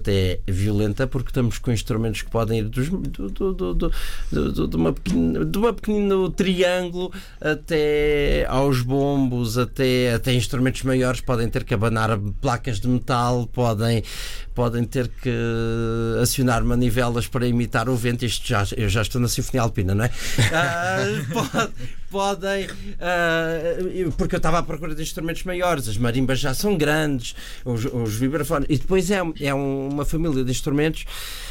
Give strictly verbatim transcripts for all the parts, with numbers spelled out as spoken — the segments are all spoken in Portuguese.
até violenta, porque estamos com instrumentos que podem ir dos, do, do, do, do, do, de, uma pequena, de uma pequeno triângulo até aos bombos, até, até instrumentos maiores, podem ter que abanar placas de metal, podem, podem ter que acionar manivelas para imitar o vento. Isto já, eu já estou na Sinfonia Alpina, não é? Uh, pode, podem, uh, porque eu estava à procura de instrumentos maiores, as marimbas já são grandes, os, os vibrafones, e depois é, é uma família de instrumentos.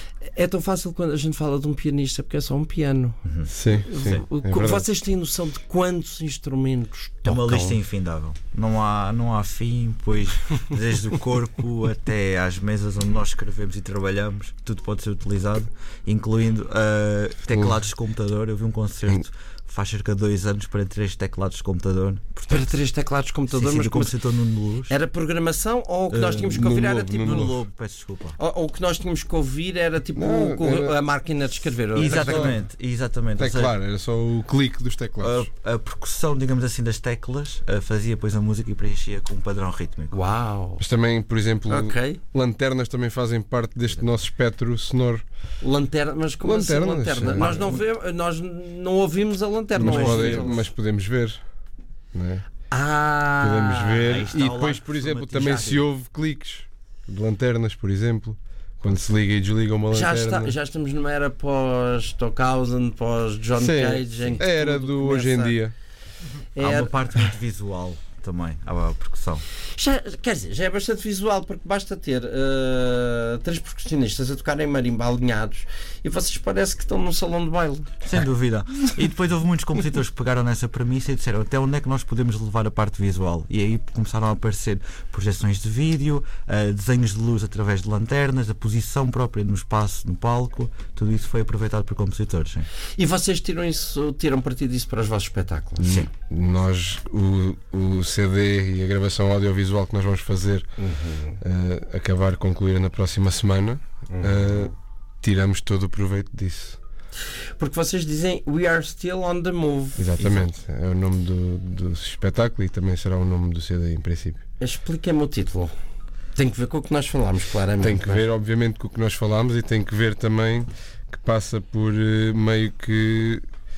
É tão fácil quando a gente fala de um pianista, porque é só um piano. Uhum. Sim, sim, é Vocês têm noção de quantos instrumentos tocam? É uma lista infindável. Não há, não há fim, pois desde o corpo até às mesas onde nós escrevemos e trabalhamos, tudo pode ser utilizado, incluindo uh, teclados de computador. Eu vi um concerto faz cerca de dois anos para três teclados de computador. Portanto, para três teclados de computador, sim, sim, mas como se tornou no Luz. Era programação ou o que nós tínhamos que ouvir uh, era tipo. No Lobo, peço desculpa. Ou, ou o que nós tínhamos que ouvir era tipo não, com era... a máquina de escrever. Exatamente, exatamente. Teclar, era só o clique dos teclados. A, a percussão, digamos assim, das teclas uh, fazia depois a música e preenchia com um padrão rítmico. Uau! Mas também, por exemplo, okay. lanternas também fazem parte deste nosso espectro sonoro. Lanterna, mas como lanternas, assim lanterna? É. Nós, não vemos, nós não ouvimos a lanterna. Mas, não pode, mas podemos ver, não é? Ah, podemos ver. E depois, por exemplo, também se ouve cliques de lanternas, por exemplo, quando se liga e desliga uma lanterna. Já, está, já estamos numa era pós-Stockhausen, pós-John Sim, Cage. Em que a era do começa... hoje em dia. Há uma parte muito visual também, há a percussão. Já, quer dizer, já é bastante visual, porque basta ter uh, três percussionistas a tocarem marimba alinhados e vocês parece que estão num salão de baile. Sem dúvida. E depois houve muitos compositores que pegaram nessa premissa e disseram até onde é que nós podemos levar a parte visual. E aí começaram a aparecer projeções de vídeo, uh, desenhos de luz através de lanternas, a posição própria no espaço, no palco. Tudo isso foi aproveitado por compositores. Sim. E vocês tiram, isso, tiram partido disso para os vossos espetáculos? Sim. Nós, o, o C D e a gravação audiovisual que nós vamos fazer, uhum. uh, acabar, concluir na próxima semana, uhum. uh, tiramos todo o proveito disso. Porque vocês dizem We Are Still on the Move. Exatamente, Exato. É o nome do, do espetáculo e também será o nome do C D em princípio. Expliquem-me o título. Tem que ver com o que nós falámos, claramente. Tem que ver, obviamente, com o que nós falámos e tem que ver também que passa por uh, meio que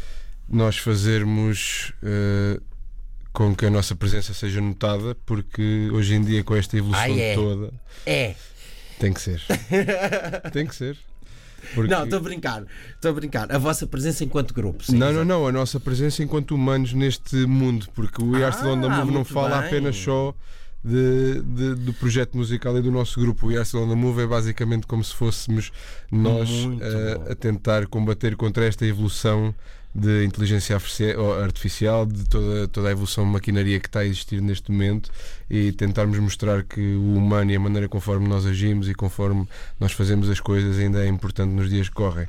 nós fazermos uh, com que a nossa presença seja notada, porque hoje em dia, com esta evolução ah, é. toda, é. tem que ser. Tem que ser. Porque... Não, estou a brincar. Estou a brincar. A vossa presença enquanto grupo. Sim, não, não, não. A nossa presença enquanto humanos neste mundo, porque o We Are Still on the Move não fala bem. apenas só de, de, do projeto musical e do nosso grupo. O We Are Still on the Move é basicamente como se fôssemos nós a, a tentar combater contra esta evolução de inteligência artificial, de toda, toda a evolução de maquinaria que está a existir neste momento, e tentarmos mostrar que o humano e a maneira conforme nós agimos e conforme nós fazemos as coisas ainda é importante nos dias que correm.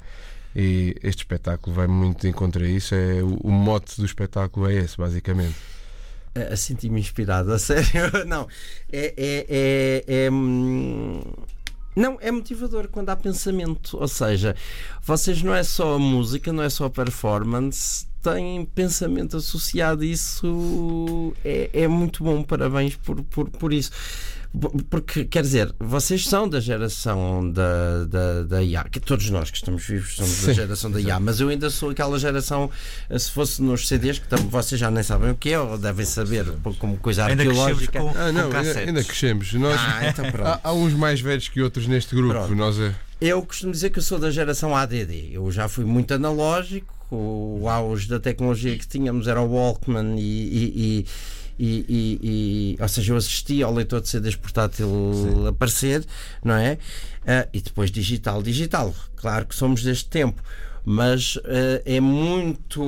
E este espetáculo vai muito em contra isso. É, o, o mote do espetáculo é esse, basicamente. A senti-me inspirado, a sério. Não, é... é, é, é hum... Não, é motivador quando há pensamento. Ou seja, vocês não é só a música, não é só a performance, têm pensamento associado. Isso é, é muito bom. Parabéns por, por, por isso. Porque, quer dizer, vocês são da geração da, da, da I A, que todos nós que estamos vivos somos Sim. da geração da I A, mas eu ainda sou aquela geração, se fosse nos C Ds, que tam, vocês já nem sabem o que é, ou devem saber como coisa arqueológica. Com, ah, não, com ainda, ainda crescemos. Nós, ah, então há, há uns mais velhos que outros neste grupo. Nós é... Eu costumo dizer que eu sou da geração A D D. Eu já fui muito analógico. O auge da tecnologia que tínhamos era o Walkman e, e, e E, e, e, ou seja, eu assisti ao leitor de C Ds portátil Sim. aparecer, não é? Uh, e depois digital, digital, claro que somos deste tempo, mas uh, é muito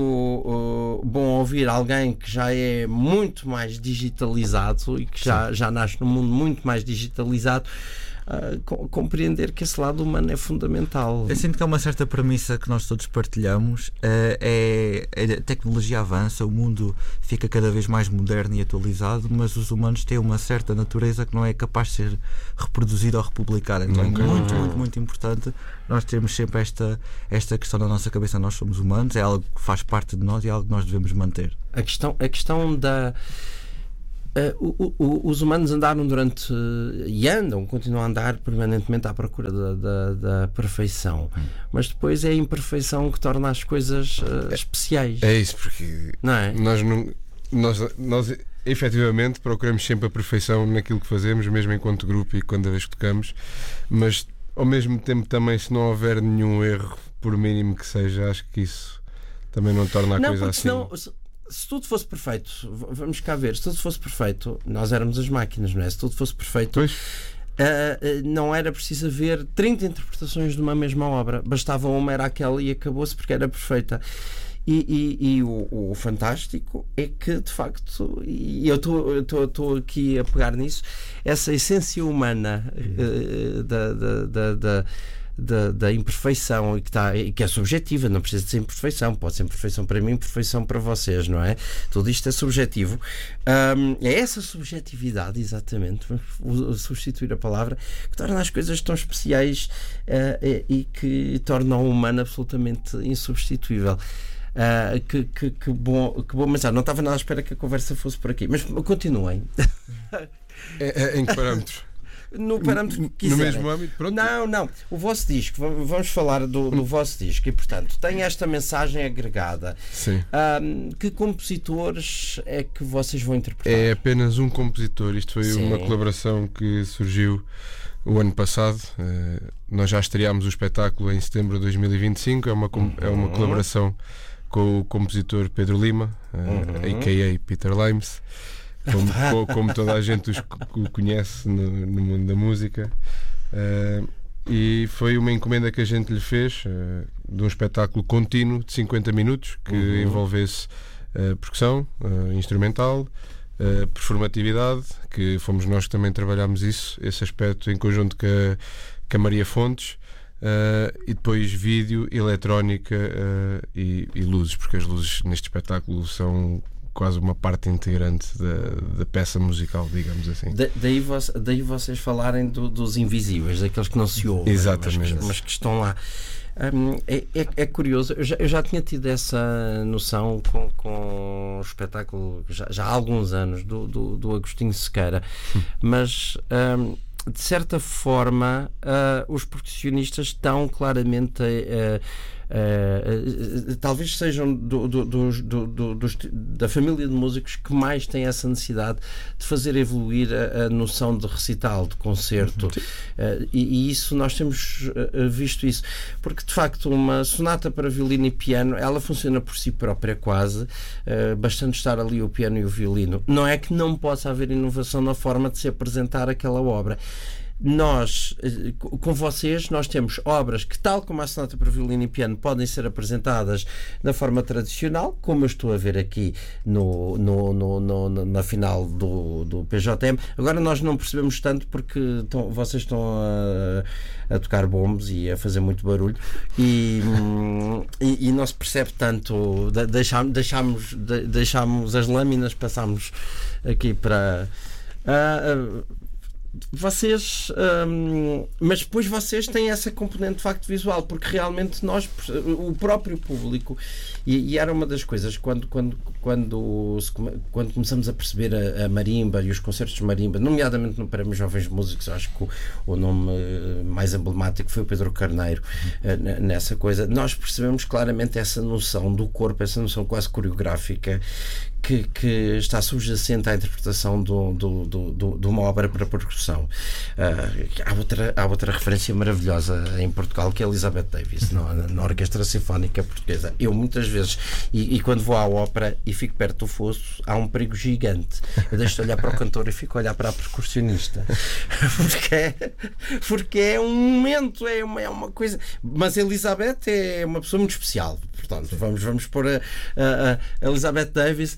uh, bom ouvir alguém que já é muito mais digitalizado e que já, já nasce num mundo muito mais digitalizado, Uh, compreender que esse lado humano é fundamental. Eu sinto que é uma certa premissa que nós todos partilhamos. Uh, é, a tecnologia avança, o mundo fica cada vez mais moderno e atualizado, mas os humanos têm uma certa natureza que não é capaz de ser reproduzida ou republicada. Então é muito, muito, muito importante nós termos sempre esta, esta questão na nossa cabeça. Nós somos humanos, é algo que faz parte de nós e é algo que nós devemos manter. A questão, a questão da Uh, o, o, os humanos andaram durante uh, e andam, continuam a andar permanentemente à procura da, da, da perfeição, hum. mas depois é a imperfeição que torna as coisas uh, especiais. É isso, porque não é? nós, não, nós, nós efetivamente procuramos sempre a perfeição naquilo que fazemos, mesmo enquanto grupo e quando a vez que tocamos, mas ao mesmo tempo também, se não houver nenhum erro, por mínimo que seja, acho que isso também não torna a não, coisa assim. Senão, se, se tudo fosse perfeito, vamos cá ver, se tudo fosse perfeito, nós éramos as máquinas, não é? Se tudo fosse perfeito, uh, uh, não era preciso haver trinta interpretações de uma mesma obra, bastava uma, era aquela e acabou-se porque era perfeita. E, e, e o, o fantástico é que, de facto, e eu estou aqui a pegar nisso, essa essência humana uh, da, da, da, da Da, da imperfeição e que, tá, e que é subjetiva, não precisa de ser imperfeição, pode ser imperfeição para mim, imperfeição para vocês, não é? Tudo isto é subjetivo. Um, é essa subjetividade, exatamente, vamos substituir a palavra, que torna as coisas tão especiais uh, e, e que tornam o humano absolutamente insubstituível. Uh, que, que, que bom, que bom, mas já não estava nada à espera que a conversa fosse por aqui, mas continuem. É, é, em que parâmetros? No parâmetro que quiserem. No mesmo âmbito? Pronto. Não, não. O vosso disco, vamos falar do, do vosso disco e, portanto, tem esta mensagem agregada. Sim. Um, que compositores é que vocês vão interpretar? É apenas um compositor. Isto foi Sim. uma colaboração que surgiu o ano passado. Uh, nós já estreámos o espetáculo em setembro de dois mil e vinte e cinco. É uma, uhum. é uma colaboração com o compositor Pedro Lima, uh, uhum. a k a. Peter Limes. Como, como toda a gente os conhece no, no mundo da música, uh, e foi uma encomenda que a gente lhe fez uh, de um espetáculo contínuo de cinquenta minutos que uhum. envolvesse uh, percussão, uh, instrumental, uh, performatividade, que fomos nós que também trabalhámos isso, esse aspecto em conjunto com a, com a Maria Fontes, uh, e depois vídeo, eletrónica uh, e, e luzes, porque as luzes neste espetáculo são quase uma parte integrante da, da peça musical, digamos assim. Da, daí, vo daí vocês falarem do, dos invisíveis, daqueles que não se ouvem, Exatamente. Mas, mas que estão lá. Um, é, é, é curioso, eu já, eu já tinha tido essa noção com, com o espetáculo já, já há alguns anos do, do, do Agostinho Sequeira, mas um, de certa forma uh, os percussionistas estão claramente a uh, Uh, uh, talvez sejam do, do, do, do, do, dos, da família de músicos que mais têm essa necessidade de fazer evoluir a, a noção de recital, de concerto, uh, e, e isso nós temos uh, visto isso, porque de facto uma sonata para violino e piano, ela funciona por si própria quase, uh, bastante estar ali o piano e o violino. Não é que não possa haver inovação na forma de se apresentar aquela obra. Nós, com vocês, nós temos obras que, tal como a sonata para violino e piano, podem ser apresentadas da forma tradicional, como eu estou a ver aqui no, no, no, no, na final do, do P J M. Agora nós não percebemos tanto porque estão, vocês estão a, a tocar bombos e a fazer muito barulho e, e, e não se percebe tanto. Deixámos, deixámos, deixámos as lâminas, passámos aqui para... Uh, uh, Vocês, hum, mas depois vocês têm essa componente de facto visual, porque realmente nós, o próprio público, e, e era uma das coisas quando, quando, quando, quando começamos a perceber a, a marimba e os concertos de marimba, nomeadamente no Prémio Jovens Músicos, acho que o, o nome mais emblemático foi o Pedro Carneiro, uhum. nessa coisa, nós percebemos claramente essa noção do corpo, essa noção quase coreográfica Que, que está subjacente à interpretação do, do, do, do, de uma obra para percussão. Uh, há, outra, há outra referência maravilhosa em Portugal, que é Elizabeth Davis, na, na Orquestra Sinfónica Portuguesa. Eu muitas vezes, e, e quando vou à ópera e fico perto do fosso, há um perigo gigante. Eu deixo de olhar para o cantor e fico a olhar para a percussionista. Porque é, porque é um momento, é uma, é uma coisa. Mas Elizabeth é uma pessoa muito especial. Portanto, vamos, vamos pôr a, a, a Elizabeth Davis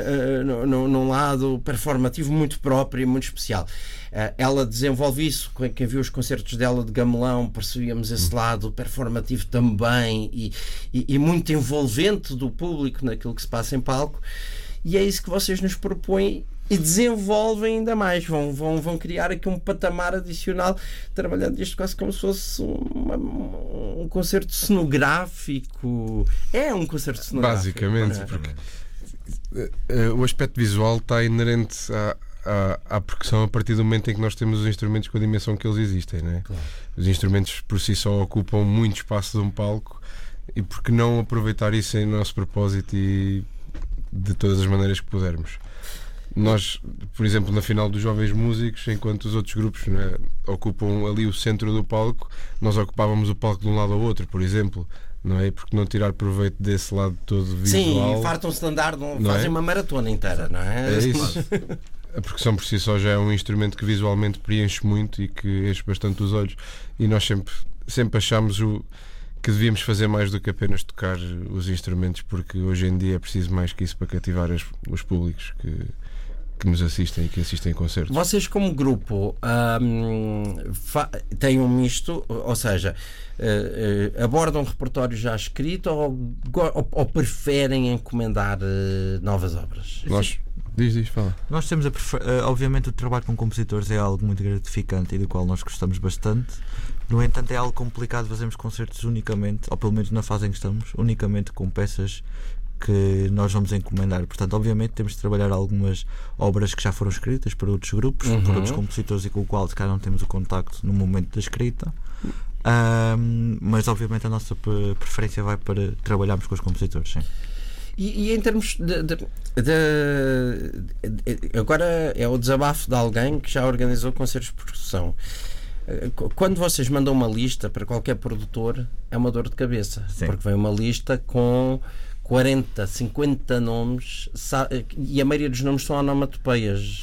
num lado performativo muito próprio e muito especial. Ela desenvolve isso, quem viu os concertos dela de Gamelão percebíamos esse lado performativo também e, e, e muito envolvente do público naquilo que se passa em palco, e é isso que vocês nos propõem e desenvolvem ainda mais, vão, vão, vão criar aqui um patamar adicional, trabalhando isto quase como se fosse uma, um concerto cenográfico. É um concerto cenográfico. Basicamente, porque o aspecto visual está inerente à, à, à percussão a partir do momento em que nós temos os instrumentos com a dimensão que eles existem, né? Claro. Os instrumentos por si só ocupam muito espaço de um palco, e por que não aproveitar isso em nosso propósito e de todas as maneiras que pudermos. Nós, por exemplo, na final dos Jovens Músicos, enquanto os outros grupos, né, ocupam ali o centro do palco, nós ocupávamos o palco de um lado ao outro, por exemplo. Não é? Porque não tirar proveito desse lado todo visual. Sim, fartam-se de andar, não, não fazem é? uma maratona inteira, não é? É isso. A percussão por si só já é um instrumento que visualmente preenche muito e que enche bastante os olhos. E nós sempre, sempre achámos o, que devíamos fazer mais do que apenas tocar os instrumentos, porque hoje em dia é preciso mais que isso para cativar as, os públicos que, que nos assistem e que assistem a concertos. Vocês, como grupo, hum, fa- têm um misto, ou seja, uh, uh, abordam um repertório já escrito ou, ou, ou preferem encomendar uh, novas obras? Nós, diz, diz, fala. Nós temos, a prefer- uh, obviamente, o trabalho com compositores é algo muito gratificante e do qual nós gostamos bastante. No entanto, é algo complicado fazermos concertos unicamente, ou pelo menos na fase em que estamos, unicamente com peças que nós vamos encomendar. Portanto, obviamente temos de trabalhar algumas obras que já foram escritas por outros grupos, uhum. por outros compositores e com o qual se calhar não temos o contacto no momento da escrita, um, mas obviamente a nossa preferência vai para trabalharmos com os compositores, sim. E, e em termos de, de, de, de agora é o desabafo de alguém que já organizou concertos de percussão. Quando vocês mandam uma lista para qualquer produtor, é uma dor de cabeça, sim. porque vem uma lista com quarenta, cinquenta nomes e a maioria dos nomes são onomatopeias.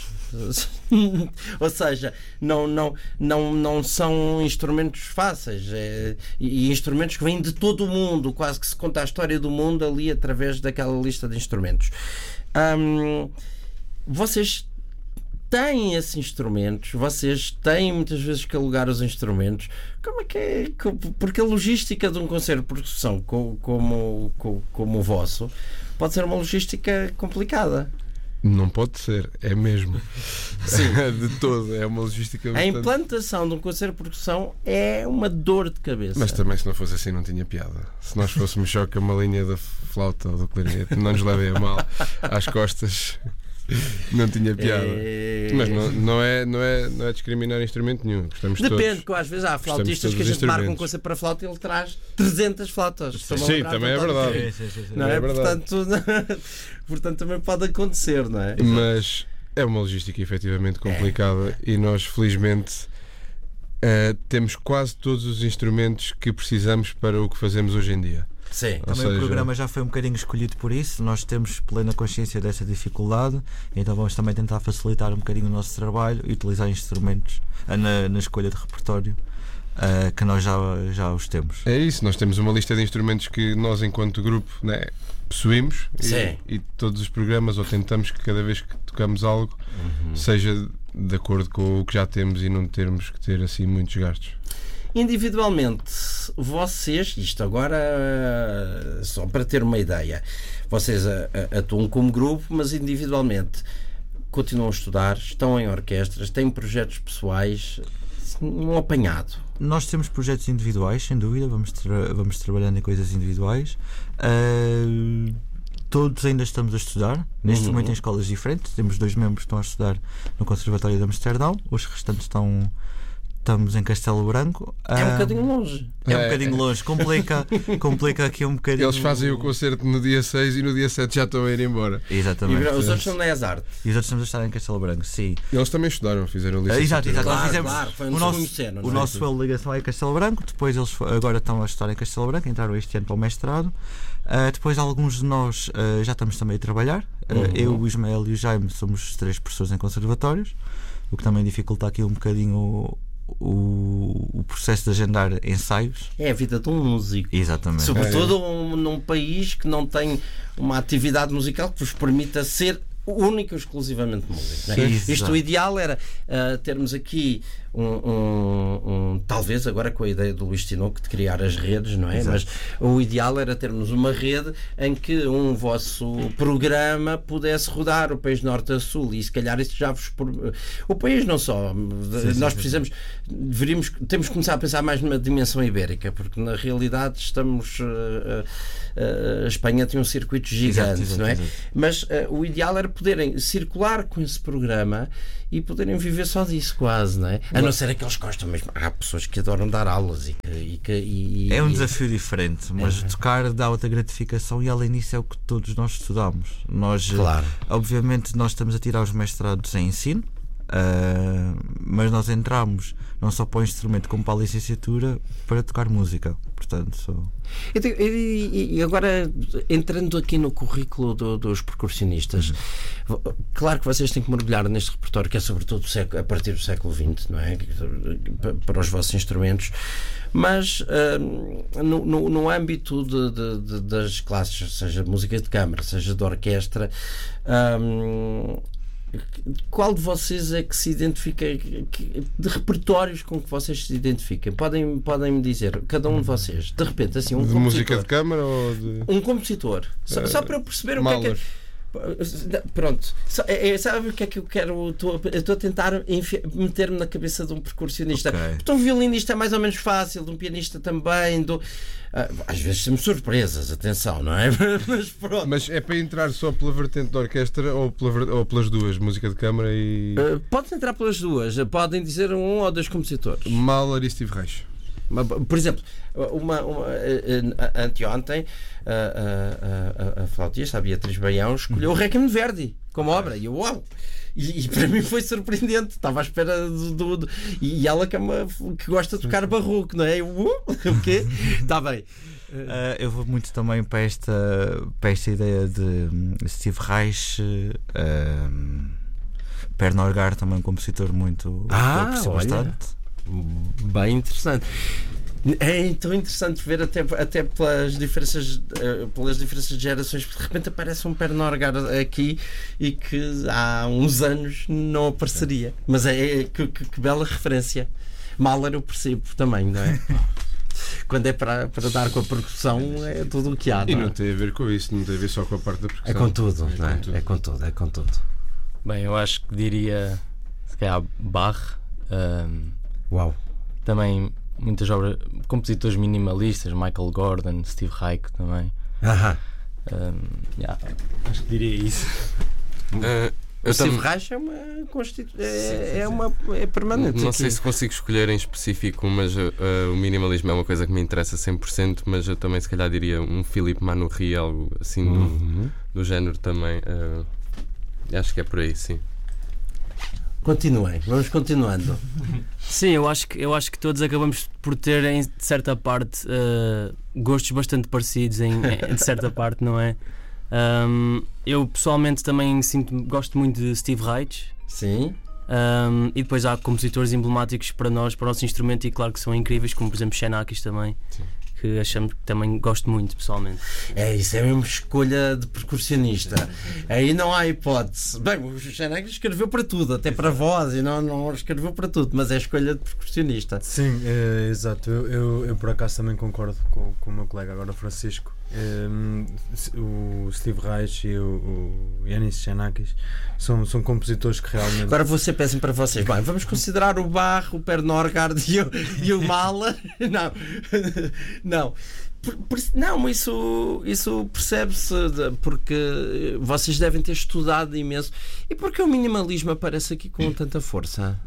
Ou seja, não, não, não, não são instrumentos fáceis, é, e instrumentos que vêm de todo o mundo, quase que se conta a história do mundo ali através daquela lista de instrumentos. Hum, vocês têm esses instrumentos, vocês têm muitas vezes que alugar os instrumentos. Como é que é? Porque a logística de um concerto de percussão como, como, como, como o vosso pode ser uma logística complicada. Não pode ser, é mesmo. Sim. De todo, é uma logística bastante... A implantação de um concerto de percussão é uma dor de cabeça. Mas também, se não fosse assim, não tinha piada. Se nós fôssemos só com uma linha da flauta ou do clarinete, não nos levem a mal às costas, não tinha piada. É... Mas não, não, é, não, é, não é discriminar instrumento nenhum. Gostamos Depende, todos. porque às vezes há flautistas que a gente marca um concerto para flauta e ele traz trezentas flautas. Sim, sim também é verdade. Sim, sim, sim, não é? é verdade. Portanto, portanto, também pode acontecer, não é? Mas é uma logística efetivamente complicada é. e nós, felizmente, uh, temos quase todos os instrumentos que precisamos para o que fazemos hoje em dia. Sim. Também seja... o programa já foi um bocadinho escolhido por isso. Nós temos plena consciência dessa dificuldade, então vamos também tentar facilitar um bocadinho o nosso trabalho e utilizar instrumentos na, na escolha de repertório uh, que nós já, já os temos. É isso, nós temos uma lista de instrumentos que nós, enquanto grupo, né, possuímos e, e todos os programas, ou tentamos que cada vez que tocamos algo uhum. seja de acordo com o que já temos e não termos que ter assim muitos gastos. Individualmente, vocês, isto agora só para ter uma ideia, vocês atuam como grupo, mas individualmente continuam a estudar, estão em orquestras, têm projetos pessoais, um apanhado. Nós temos projetos individuais, sem dúvida, vamos, tra- vamos trabalhando em coisas individuais. Uh, todos ainda estamos a estudar, neste uhum. momento em escolas diferentes. Temos dois membros que estão a estudar no Conservatório de Amsterdão, os restantes estão... Estamos em Castelo Branco. É um uh, bocadinho longe. É, é um bocadinho longe. Complica, complica aqui um bocadinho. Eles fazem o concerto no dia seis e no dia sete já estão a ir embora. Exatamente. E os outros são na ESART. E os outros estamos a estar em Castelo Branco, sim. Eles também estudaram, fizeram licenciatura. Exato, exato. Claro, Nós fizemos claro, foi um o nosso, ceno, o é? nosso fuel de ligação é Castelo Branco. Depois eles agora estão a estudar em Castelo Branco, entraram este ano para o mestrado. Uh, depois alguns de nós uh, já estamos também a trabalhar. Uh, uhum. Eu, o Ismael e o Jaime somos três professores em conservatórios, o que também dificulta aqui um bocadinho o O, o processo de agendar ensaios. É a vida de um músico. Exatamente. Sobretudo é. um, num país que não tem uma atividade musical que vos permita ser único e exclusivamente músico. Não é? Isto, o ideal era uh, termos aqui um, um, um talvez agora com a ideia do Luís Tinoco de criar as redes, não é? Exato. Mas o ideal era termos uma rede em que um vosso programa pudesse rodar o país norte a sul, e se calhar isso já vos... O país não só, sim, nós sim, precisamos, sim. deveríamos, temos que começar a pensar mais numa dimensão ibérica, porque na realidade estamos... Uh, uh, a Espanha tem um circuito gigante, exato, exato, não é? Exato. Mas uh, o ideal era poderem circular com esse programa e poderem viver só disso quase, não é? A não ser aqueles que gostam mesmo. Há pessoas que adoram dar aulas e que... E que e, é um desafio diferente, mas é. Tocar dá outra gratificação e além disso é o que todos nós estudamos. Nós, claro. Obviamente nós estamos a tirar os mestrados em ensino, uh, mas nós entramos não só para o instrumento como para a licenciatura para tocar música. Portanto, sou... E agora, entrando aqui no currículo do, dos percussionistas, uhum. Claro que vocês têm que mergulhar neste repertório que é sobretudo a partir do século vinte, não é? Para os vossos instrumentos, mas uh, no, no, no âmbito de, de, de, das classes, seja música de câmara, seja de orquestra, um, qual de vocês é que se identifica, de repertórios com que vocês se identificam? Podem, podem me dizer, cada um de vocês, de repente, assim, um de música de câmara ou de... Um compositor. Só, uh, só para eu perceber o Mahler. que é que... Pronto, é, sabe o que é que eu quero? Estou, estou a tentar meter-me na cabeça de um percussionista. Okay. Então, um violinista é mais ou menos fácil, de um pianista também. Do, às vezes temos surpresas, atenção, não é? Mas pronto. Mas é para entrar só pela vertente da orquestra ou, pela, ou pelas duas, música de câmara e. Uh, pode entrar pelas duas, podem dizer um ou dois compositores. Mahler e Steve Reich. Por exemplo, uma, uma, anteontem a, a, a, a flautista, a Beatriz Baião, escolheu o Requiem de Verdi como obra. E eu, uau! E, e para mim foi surpreendente. Estava à espera do. do, do e ela que, é uma, que gosta de tocar barroco, não é? Eu, uh, o quê? Está bem. Uh, eu vou muito também para esta, para esta ideia de Steve Reich, uh, Per Norgard, também um compositor muito. Ah, aprecio bastante. Bem interessante. É tão interessante ver até, até pelas diferenças pelas diferenças de gerações, porque de repente aparece um Per Norgard aqui e que há uns anos não apareceria. Mas é, é que, que, que bela referência. Mahler eu percebo também, não é? Quando é para, para dar com a percussão é tudo o que há. Não é? E não tem a ver com isso, não tem a ver só com a parte da percussão. É com tudo, é, não é? Com tudo. É com tudo, é com tudo. Bem, eu acho que diria se calhar Bach. Um, Uau. Também muitas obras, compositores minimalistas, Michael Gordon, Steve Reich também. Aham. Um, yeah, acho que diria isso. Uh, o Steve Reich é uma constitu... é, sim, sim, é uma é permanente. Não aqui. sei se consigo escolher em específico, mas uh, o minimalismo é uma coisa que me interessa cem por cento, mas eu também se calhar diria um Philippe Manoury, algo assim do, uhum. do género também. Uh, acho que é por aí, sim. Continuem, vamos continuando. Sim, eu acho que, eu acho que todos acabamos por ter, em certa parte, uh, gostos bastante parecidos, em, em, de certa parte, não é? Um, eu pessoalmente também sinto, gosto muito de Steve Reich. Sim. Um, e depois há compositores emblemáticos para nós, para o nosso instrumento, e claro que são incríveis, como por exemplo Xenakis também. Sim. Que achamos que também gosto muito pessoalmente. É isso, é mesmo escolha de percussionista. Aí não há hipótese. Bem, o Xenakis escreveu para tudo, até para voz, e não, não escreveu para tudo, mas é escolha de percussionista. Sim, é, exato. Eu, eu, eu por acaso também concordo com, com o meu colega agora, Francisco. Um, o Steve Reich e o, o Yanis Xenakis são, são compositores que realmente. Agora vou ser péssimo para vocês. Bem, vamos considerar o Bach, o Per Norgard e o, e o Mahler. Não, não. Por, por, não, isso, isso percebe-se porque vocês devem ter estudado imenso. E porque o minimalismo aparece aqui com tanta força?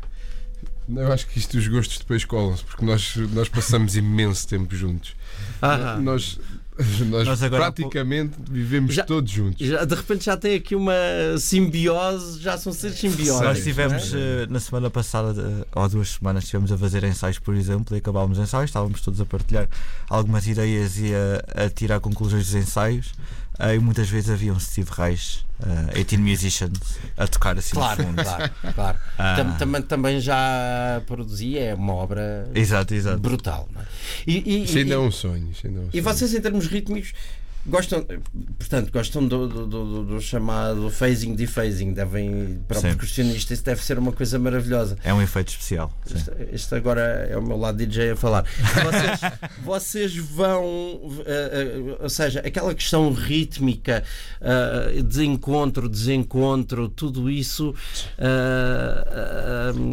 Eu acho que isto, os gostos depois colam-se, porque nós, nós passamos imenso tempo juntos. Ah, nós nós, nós praticamente pouco... vivemos já, todos juntos. Já, de repente já tem aqui uma simbiose, já são seres simbióticos. Nós tivemos é? na semana passada, ou duas semanas, estivemos a fazer ensaios, por exemplo, e acabámos os ensaios, estávamos todos a partilhar algumas ideias e a, a tirar conclusões dos ensaios. Uh, e muitas vezes havia um Steve Reich, uh, eighteen musicians, a tocar assim claro, no fundo. Claro, claro. Uh, também, também já produzia, é uma obra exato, exato. brutal. Não é? e, e, isso ainda e, é um sonho. Isso ainda é um e sonho. vocês, em termos rítmicos, gostam, portanto, gostam do, do, do, do chamado phasing, dephasing. Devem, para o percussionista, isso deve ser uma coisa maravilhosa. É um efeito especial. Isto, isto agora é o meu lado D J a falar. Vocês, vocês vão, uh, uh, ou seja, aquela questão rítmica, uh, de encontro, desencontro, tudo isso. Uh, uh,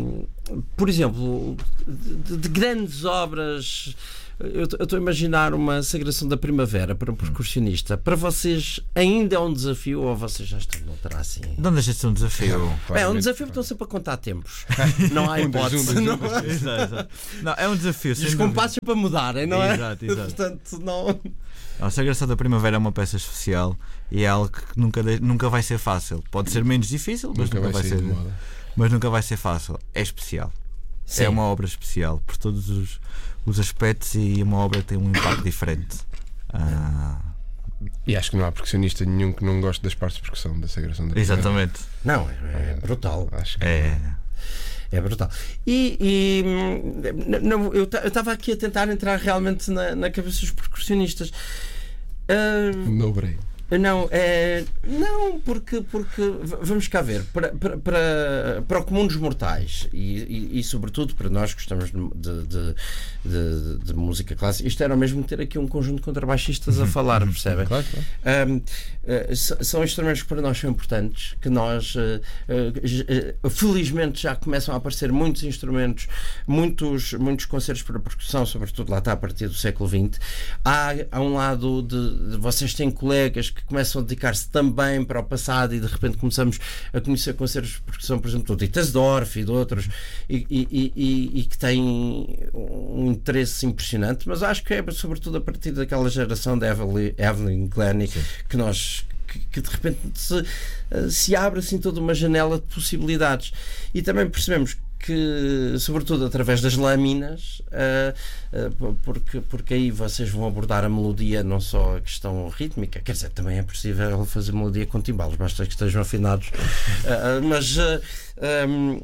por exemplo, de, de grandes obras. Eu estou a imaginar uma Sagração da Primavera para um percussionista. Para vocês ainda é um desafio ou vocês já estão noutra assim? Não deixa de ser um desafio. É, é um desafio porque estão sempre a contar tempos. Não há hipótese. Não, Exato. Não, é um desafio. os compassos para mudarem, não é? Exato, exato. Portanto, não. A Sagração da Primavera é uma peça especial e é algo que nunca, de- nunca vai ser fácil. Pode ser menos difícil, mas nunca, vai ser, de moda. mas nunca vai ser fácil. É especial. Sim. É uma obra especial por todos os, os aspectos e uma obra que tem um impacto diferente. Ah, E acho que não há percussionista nenhum que não goste das partes de percussão da Sagração da Primavera. exatamente. Não, é, é brutal. Acho que É. É brutal. E, e hum, não, eu estava aqui a tentar entrar realmente na, na cabeça dos percussionistas. Ah, no brain. Não, é, não porque, porque v- vamos cá ver, para, para, para, para o comum dos mortais e, e, e sobretudo para nós que gostamos de, de, de, de, de música clássica, isto era o mesmo ter aqui um conjunto de contrabaixistas a falar, percebem? Claro, claro. Um, uh, s- são instrumentos que para nós são importantes, que nós uh, uh, j- uh, felizmente já começam a aparecer muitos instrumentos, muitos, muitos concertos para percussão, sobretudo lá está a partir do século vinte. Há, há um lado de, de vocês têm colegas que começam a dedicar-se também para o passado e de repente começamos a conhecer concertos de percussão, por exemplo, do Dittersdorf e de outros, e, e, e, e que têm um interesse impressionante, mas acho que é sobretudo a partir daquela geração da Evelyn, Evelyn Glennie que nós que, que de repente se, se abre assim toda uma janela de possibilidades e também percebemos que, sobretudo através das lâminas, uh, uh, porque, porque aí vocês vão abordar a melodia, não só a questão rítmica, quer dizer, também é possível fazer melodia com timbalos, basta que estejam afinados, uh, mas uh, um,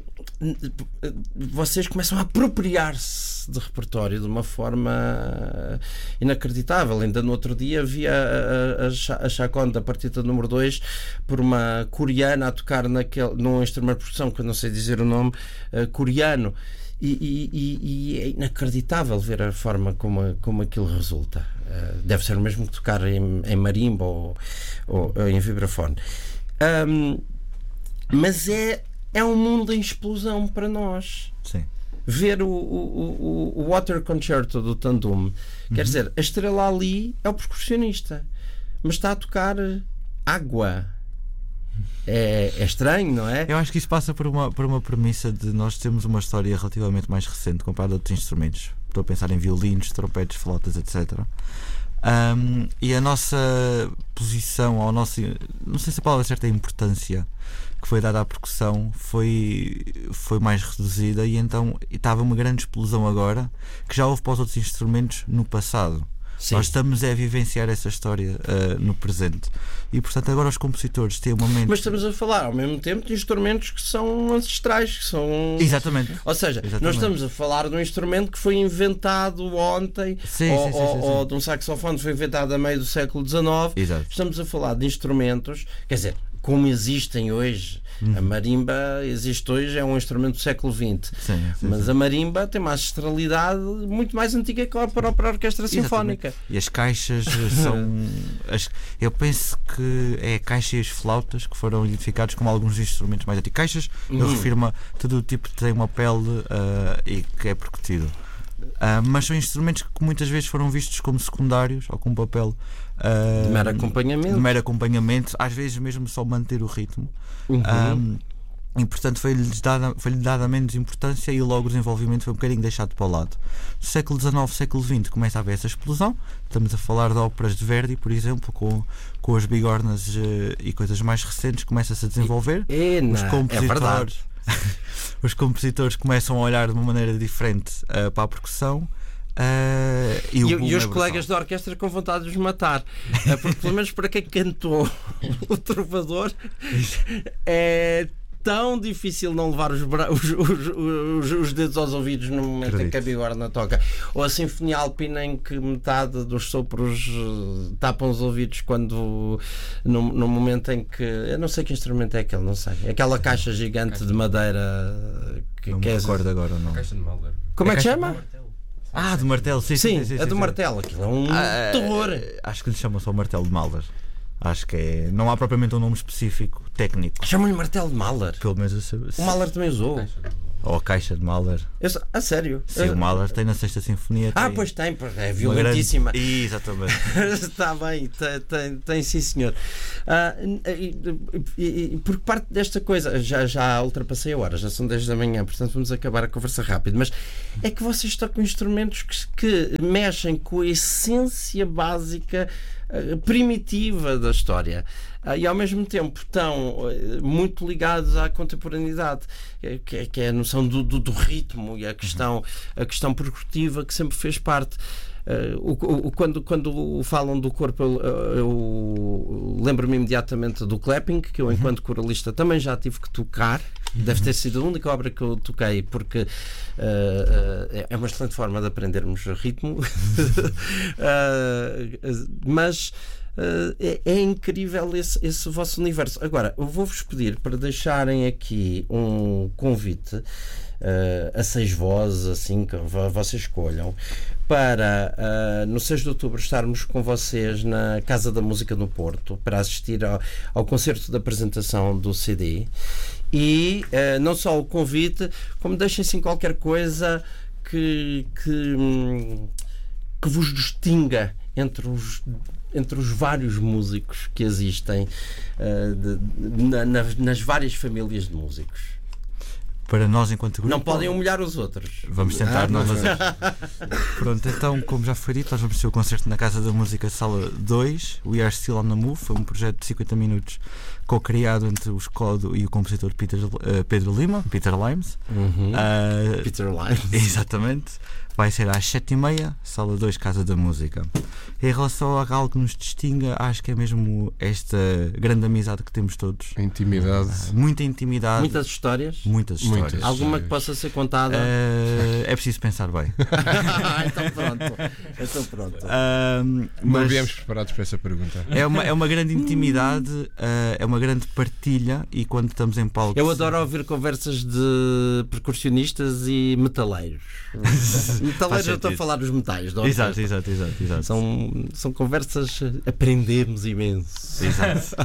vocês começam a apropriar-se de repertório de uma forma inacreditável. Ainda no outro dia vi a, a, a Chaconne da partida número dois por uma coreana a tocar naquele, num instrumento de percussão que eu não sei dizer o nome, uh, coreano, e, e, e, e é inacreditável ver a forma como, como aquilo resulta. Uh, deve ser o mesmo que tocar em, em marimba ou, ou, ou em vibrafone. Um, mas é, é um mundo em explosão para nós. Sim. Ver o, o, o, o Water Concerto do Tandem, quer Uhum. dizer, a estrela ali é o percussionista, mas está a tocar água. É, é estranho, não é? Eu acho que isso passa por uma, por uma premissa de nós termos uma história relativamente mais recente comparada a outros instrumentos. Estou a pensar em violinos, trompetes, flautas, etcétera. Um, e a nossa posição, ou a nossa, não sei se a palavra certa é importância que foi dada à percussão foi, foi mais reduzida, e então estava uma grande explosão agora que já houve para os outros instrumentos no passado. Sim. Nós estamos a vivenciar essa história uh, no presente, e portanto agora os compositores têm uma mente. Mas estamos a falar ao mesmo tempo de instrumentos que são ancestrais, que são. Exatamente. Ou seja, Exatamente. nós estamos a falar de um instrumento que foi inventado ontem, Sim, ou, sim, sim, ou- sim, sim. ou de um saxofone que foi inventado a meio do século dezenove. Exato. Estamos a falar de instrumentos, quer dizer, como existem hoje. Uhum. A marimba existe hoje, é um instrumento do século vinte. Sim, sim, Mas sim. a marimba tem uma ancestralidade muito mais antiga que a própria orquestra sinfónica. E as caixas são. As, eu penso que é a caixa e as flautas que foram identificados como alguns instrumentos mais antigos. Caixas, eu Uhum. refiro-me a todo o tipo que tem uma pele ah, e que é percutido. Ah, mas são instrumentos que muitas vezes foram vistos como secundários ou com um papel ah, De mero acompanhamento. de mero acompanhamento, às vezes mesmo só manter o ritmo. Uhum. Um, e portanto foi-lhe dada, foi-lhe dada menos importância, e logo o desenvolvimento foi um bocadinho deixado para o lado. No século dezenove, século vinte começa a haver essa explosão. Estamos a falar de óperas de Verdi, por exemplo, com, com as bigornas eh, e coisas mais recentes, começa-se a desenvolver. É, não, Os é compositores, verdade. os compositores começam a olhar de uma maneira diferente uh, para a percussão. Uh, e E, o e boom os é brutal. colegas da orquestra com vontade de os matar. É, porque pelo menos para quem cantou o trovador é tão difícil não levar os, bra- os, os, os, os dedos aos ouvidos no momento em que a bigorna toca. Ou a sinfonia alpina em que metade dos sopros eh, tapam os ouvidos quando no, no momento em que eu não sei que instrumento é aquele, não sei. Aquela caixa gigante de madeira que, Não que me é- recordo agora, não. Caixa de Mahler. Como é que caixa- chama? Ah, do martelo, sim, Sim, sim, sim, sim, a do sim. martelo. Aquilo é um Ah, terror. Acho que lhe chamam só o martelo de Mahler. Acho que é. Não há propriamente um nome específico técnico. Chamam-lhe martelo de Mahler. Pelo menos eu sei. O Mahler também usou. Caixa de Mahler. Ou a Caixa de Mahler. Eu, a sério? Sim, o Mahler tem na Sexta Sinfonia. Ah, tem pois tem, é violentíssima. Grande... Exatamente. Está bem, tem, tem, tem sim, senhor. Ah, e, e, e, porque parte desta coisa, já, já ultrapassei a hora, já são dez da manhã, portanto vamos acabar a conversa rápido, mas é que vocês estão com instrumentos que, que mexem com a essência básica, primitiva da história, e ao mesmo tempo estão muito ligados à contemporaneidade, que, que é a noção do, do, do ritmo e a questão, a questão progressiva que sempre fez parte. Uh, o, o, quando, quando falam do corpo, eu, eu lembro-me imediatamente do clapping, que eu, enquanto coralista, também já tive que tocar. Deve ter sido a única obra que eu toquei, porque uh, uh, é uma excelente forma de aprendermos ritmo. uh, mas uh, é, é incrível esse, esse vosso universo. Agora, eu vou-vos pedir para deixarem aqui um convite Uh, a seis vozes, assim que vocês escolham, para uh, no seis de outubro estarmos com vocês na Casa da Música no Porto para assistir ao, ao concerto de apresentação do C D, e uh, não só o convite, como deixem-se qualquer coisa que, que, que vos distinga entre os entre os vários músicos que existem uh, de, na, na, nas várias famílias de músicos. Para nós, enquanto grupo, não podem humilhar os outros. Vamos tentar ah, não fazer. Pronto, então, como já foi dito, nós vamos ter o concerto na Casa da Música, Sala dois. We Are Still on the Move. Foi um projeto de cinquenta minutos co-criado entre o Escodo e o compositor Peter, uh, Pedro Lima, Peter Limes. Uhum. Uh, Peter Limes. Exatamente. Vai ser às sete e meia, Sala dois, Casa da Música. Em relação a algo que nos distinga, acho que é mesmo esta grande amizade que temos todos. A intimidade. Uh, muita intimidade. Muitas histórias. Muitas histórias. Muitas Alguma histórias. que possa ser contada? Uh, é preciso pensar bem. Então pronto. Então pronto. Uh, Não mas viemos preparados para essa pergunta. É uma, é uma grande intimidade, uh, é uma grande partilha, e quando estamos em palco... Eu adoro ouvir conversas de percussionistas e metaleiros. Metaleiros, eu estou a falar dos metais. Não? Exato, exato, exato, exato. São, são conversas, aprendemos imenso. Exato.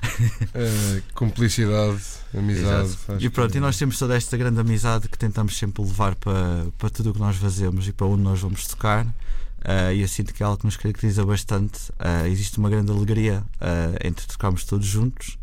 Uh, cumplicidade, amizade. E pronto, que... e nós temos toda esta grande amizade que tentamos sempre levar para, para tudo o que nós fazemos e para onde nós vamos tocar. Uh, e eu sinto que é algo que nos caracteriza bastante. Uh, existe uma grande alegria uh, entre tocarmos todos juntos,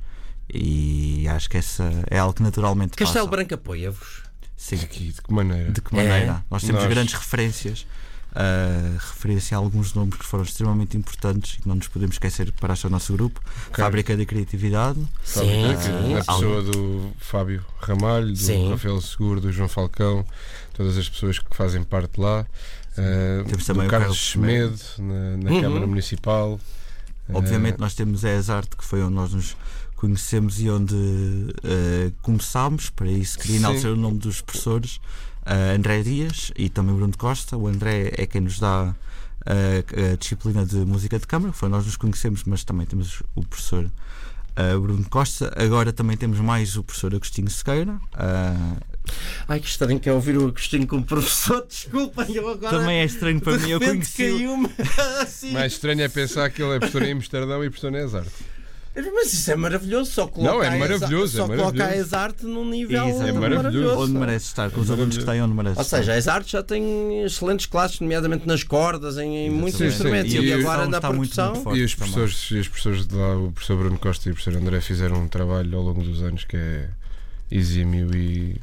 e acho que essa é algo que naturalmente Castelo passa. Branco apoia-vos. Sim. Aqui, de que maneira? De que maneira? É. Nós temos Nós... grandes referências, uh, referir-se a alguns nomes que foram extremamente importantes e que não nos podemos esquecer para o nosso grupo. Okay. Fábrica da Criatividade. Sim, Fábrica, sim. Na pessoa do Fábio Ramalho, do Sim. Rafael Seguro, do João Falcão, todas as pessoas que fazem parte lá. Uh, Temos do também o Carlos Carlos Schmedo na, na Uhum. Câmara Municipal. Obviamente Uh, nós temos a Exarte, que foi onde nós nos conhecemos e onde uh, começámos. Para isso queria enaltecer o nome dos professores, uh, André Dias e também Bruno Costa. O André é quem nos dá uh, a disciplina de música de câmara, foi nós nos conhecemos, mas também temos o professor uh, Bruno Costa. Agora também temos mais o professor Agostinho Sequeira. Uh, Ai, que estranho que é ouvir o Agostinho como professor. Desculpem, eu agora. também é estranho para de mim, eu repente conheci. caiu-me assim. mais estranho é pensar que ele é professor em Amsterdão e professor em Exarte. Mas isso é maravilhoso, só coloca Não, é a maravilhoso, Exarte, é só coloca a maravilhoso. Exarte num nível Exatamente. É maravilhoso. Onde merece estar, com os É alunos que têm, onde merece Ou estar. seja, a Exarte já tem excelentes classes, nomeadamente nas cordas, em, em muitos Sim, sim. instrumentos. E E, a agora percussão na está muito, percussão. muito forte. E os também. professores, e os professores de lá, o professor Bruno Costa e o professor André, fizeram um trabalho ao longo dos anos que é exímio e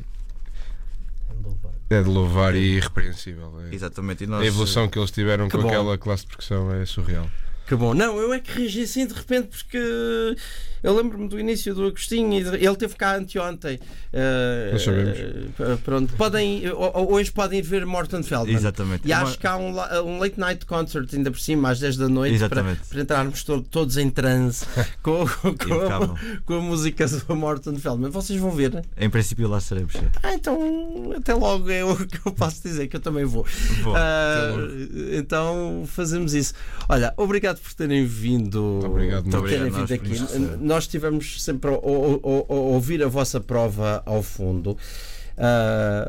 é de louvar e irrepreensível. É. Exatamente. E A nós, evolução que eles tiveram Que com bom. aquela classe de percussão é surreal. Que bom. Não, eu é que reagi assim de repente porque eu lembro-me do início do Agostinho e de- ele teve cá anteontem. Uh, Nós sabemos. uh, pronto, podem, ho- hoje podem ir ver Morton Feldman. Exatamente. E É uma- acho que há um, la- um late night concert ainda por cima, às dez da noite, para, Exatamente. para entrarmos to- todos em transe com, com, Impecável. a, com a música do Morton Feldman. Vocês vão ver? Em princípio lá estaremos. sim. Ah, então até logo é o que eu posso dizer, que eu também vou. Bom, Ah, então fazemos isso. Olha, obrigado por terem vindo. Obrigado, por muito terem obrigado vindo nós por aqui. nos receber. Nós estivemos sempre a, a- a- a ouvir a vossa prova ao fundo. Ah,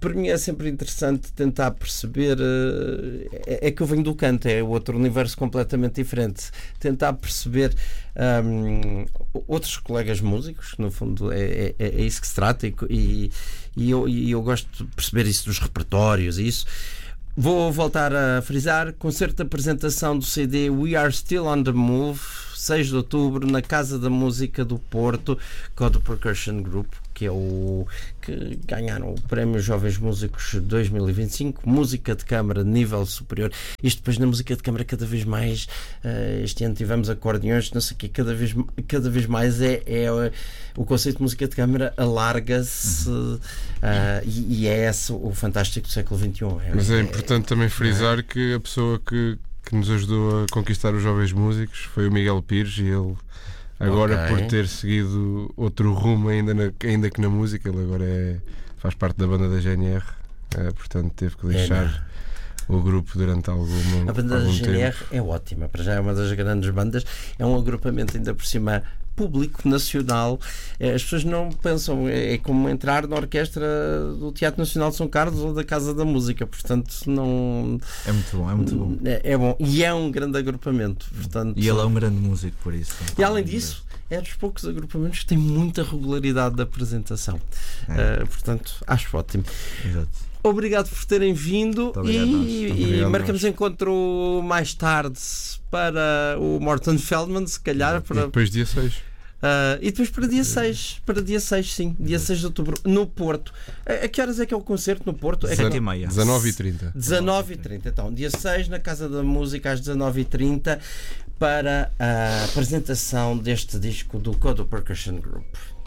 para mim é sempre interessante tentar perceber. É, é que eu venho do canto, é outro universo completamente diferente. Tentar perceber um, outros colegas músicos, no fundo, é, é, é isso que se trata, e, e, eu, e eu gosto de perceber isso dos repertórios e isso. Vou voltar a frisar: concerto de apresentação do C D We Are Still on the Move, seis de outubro, na Casa da Música do Porto, Code Percussion Group, que é o que ganharam o Prémio Jovens Músicos dois mil e vinte e cinco, música de câmara de nível superior. Isto depois na música de câmara cada vez mais, uh, este ano tivemos acordeões, não sei o quê, cada vez, cada vez mais é, é uh, o conceito de música de câmara alarga-se, uh, e, e é esse o fantástico do século vinte e um. É, Mas é, é importante também frisar é. que a pessoa que, que nos ajudou a conquistar os jovens músicos foi o Miguel Pires, e ele agora, okay. por ter seguido outro rumo ainda, na, ainda que na música, ele agora é, faz parte da banda da G N R, é, portanto teve que deixar é, o grupo durante alguma, a banda algum da G N R tempo. É ótima, para já é uma das grandes bandas, é um agrupamento ainda por cima público, nacional. As pessoas não pensam, é como entrar na orquestra do Teatro Nacional de São Carlos ou da Casa da Música, portanto não... É muito bom, é muito bom. É, é bom, e é um grande agrupamento, portanto... E ele é um grande músico, por isso. E além disso, é dos poucos agrupamentos que têm muita regularidade de apresentação. É. Uh, portanto, acho ótimo. Exato. Obrigado por terem vindo. Obrigado, e, obrigado, e marcamos encontro mais tarde para o Morton Feldman, se calhar. Para... E depois dia seis. Uh, e depois para dia seis, para dia seis, sim, dia seis de outubro, no Porto. A, a que horas é que é o concerto no Porto? É sete e meia. dezanove e trinta. dezanove e trinta, então, dia seis, na Casa da Música, às dezanove e trinta, para a apresentação deste disco do Code Percussion Group.